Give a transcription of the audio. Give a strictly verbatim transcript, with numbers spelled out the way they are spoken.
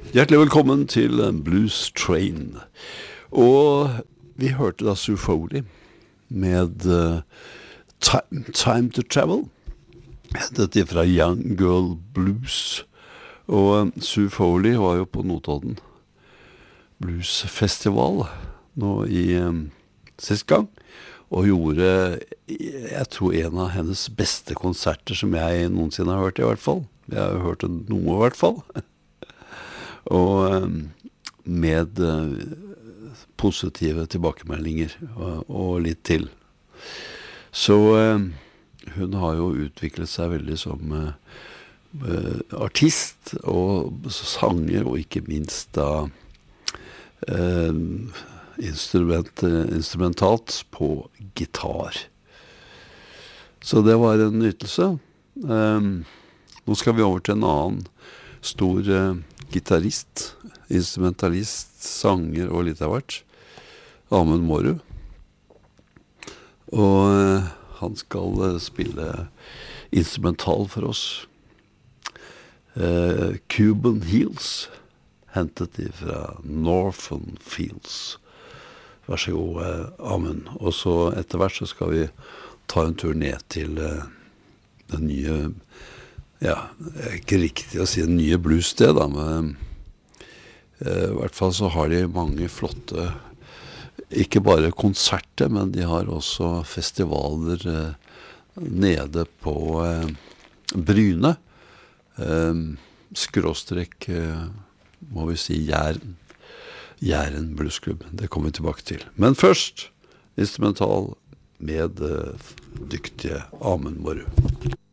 Hjertelig velkommen til Blues Train. Og vi hørte da Sue Foley med uh, time, time to Travel. Dette er fra Young Girl Blues. Og um, Sue Foley var jo på Notodden Bluesfestival nå i um, sist gang. Og gjorde, jeg tror, en av hennes beste konserter som jeg noensinne har hørt i hvert fall. Jeg har hørt noe i hvert fall. Og med positive tilbakemeldinger og, og litt til. Så hun har jo utviklet seg veldig som uh, artist og sanger, og ikke minst da uh, instrument, instrumentalt på gitar. Så det var en nytelse. Um, nå skal vi over til en annen stor uh, gitarist, instrumentalist, sanger og litt av hvert. Amund Mårud. Og uh, han skal uh, spille instrumental for oss. Uh, Cuban Heels, hentet fra Northern Fields. Vær så god, uh, Amund. Og så etter hvert så skal vi ta en tur ned til uh, den nye, ja, det er ikke riktig å si en nye bluessted, da, men uh, i hvert fall så har de mange flotte, ikke bare konserter, men de har også festivaler uh, nede på uh, Bryne, uh, skråstrek, uh, må vi si, Jæren, Jæren Bluesklubb. Det kommer vi tilbake til. Men først, instrumental med uh, dyktige Amund Mårud.